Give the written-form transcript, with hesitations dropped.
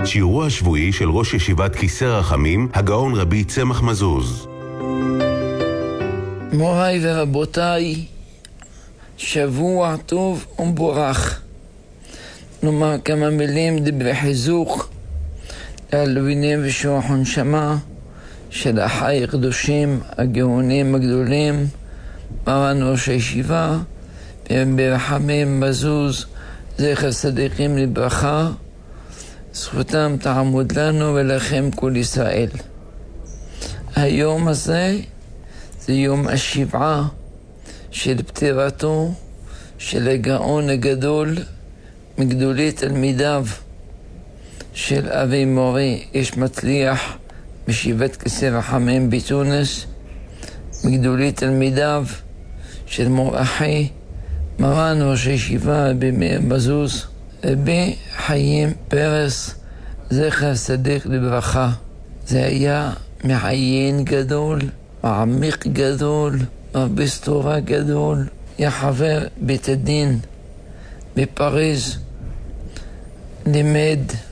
שיעורו השבועי של ראש ישיבת כיסא רחמים, הגאון רבי צמח מזוז. מוריי ורבותיי, שבוע טוב ומבורך. נאמר כמה מילים דברי חיזוק לעילוי ושוח ונשמה של אחי הקדושים הגאונים הגדולים, מרן ראש הישיבה רבי רחמים מזוז זכר צדיקים לברכה, זכותם תעמוד לנו ולכם כל ישראל. היום הזה זה יום השבעה של פטירתו של הגאון הגדול מגדולי תלמידיו של אבי מורי איש מצליח בישיבת כיסא רחמים בתוניס, מגדולי תלמידיו של מור אחי מרן ראש הישיבה רבי מאיר מזוז, רבי חיים פרס זכר צדיק לברכה. זה היה מעיין גדול, מעמיק גדול, מרביץ תורה גדול, היה חבר בית הדין בפריז, לימד